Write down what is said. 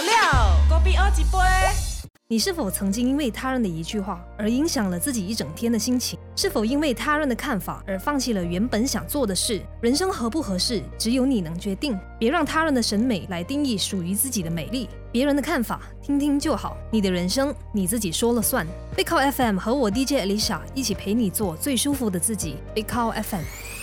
了，隔壁二几杯。 你是否曾经因为他人的一句话而影响了自己一整天的心情？是否因为他人的看法而放弃了原本想做的事？人生合不合适，只有你能决定。别让他人的审美来定义属于自己的美丽。别人的看法，听听就好。你的人生，你自己说了算。Big Call FM 和我 DJ Alicia 一起陪你做最舒服的自己。Big Call FM。